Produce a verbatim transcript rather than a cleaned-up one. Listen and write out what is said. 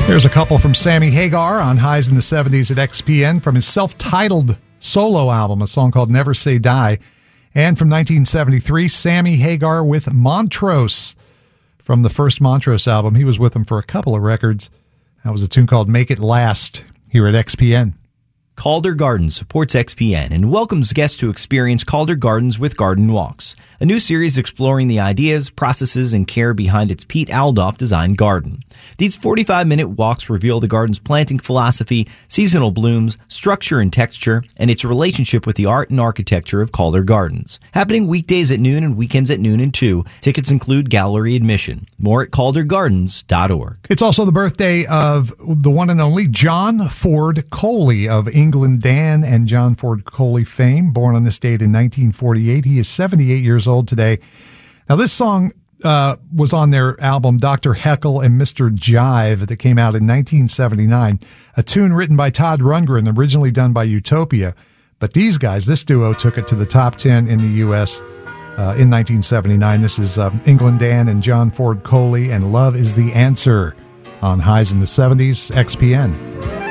There's a couple from Sammy Hagar on Highs in the seventies at X P N from his self-titled solo album, a song called Never Say Die. And from nineteen seventy-three, Sammy Hagar with Montrose from the first Montrose album. He was with them for a couple of records. That was a tune called Make It Last here at X P N. Calder Gardens supports X P N and welcomes guests to experience Calder Gardens with Garden Walks, a new series exploring the ideas, processes, and care behind its Pete Aldoff designed garden. These forty-five minute walks reveal the garden's planting philosophy, seasonal blooms, structure and texture, and its relationship with the art and architecture of Calder Gardens. Happening weekdays at noon and weekends at noon and two. Tickets include gallery admission. More at calder gardens dot org. It's also the birthday of the one and only John Ford Coley of England Dan and John Ford Coley fame, born on this date in nineteen forty-eight. He is seventy-eight years old today. Now, this song uh, was on their album Doctor Heckle and Mister Jive that came out in nineteen seventy-nine, a tune written by Todd Rundgren, originally done by Utopia. But these guys, this duo, took it to the top ten in the U S uh, in nineteen seventy-nine. This is um, England Dan and John Ford Coley, and Love is the Answer on Highs in the seventies, X P N.